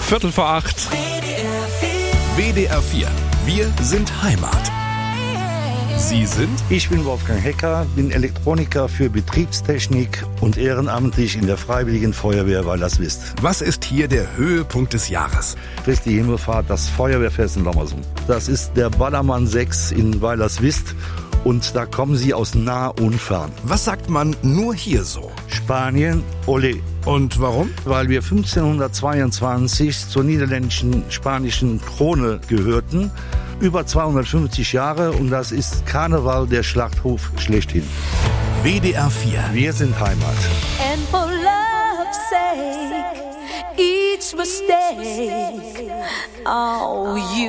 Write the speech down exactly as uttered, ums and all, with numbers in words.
Viertel vor acht. W D R vier. Wir sind Heimat. Sie sind? Ich bin Wolfgang Hecker, bin Elektroniker für Betriebstechnik und ehrenamtlich in der Freiwilligen Feuerwehr Weilerswist. Was ist hier der Höhepunkt des Jahres? Christi Himmelfahrt, das Feuerwehrfest in Lommersum. Das ist der Ballermann sechs in Weilerswist und da kommen sie aus nah und fern. Was sagt man nur hier so? Spanien, ole. Und warum? Weil wir fünfzehnhundertzweiundzwanzig zur niederländischen spanischen Krone gehörten. Über zweihundertfünfzig Jahre und das ist Karneval der Schlachthof schlechthin. W D R vier. Wir sind Heimat. And for love's sake, each mistake, oh, you